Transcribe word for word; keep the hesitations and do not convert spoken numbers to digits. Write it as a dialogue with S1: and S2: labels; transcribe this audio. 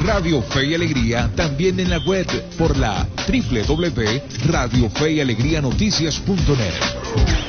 S1: Radio Fe y Alegría también en la web por la doble u doble u doble u punto radio fe y alegría noticias punto net.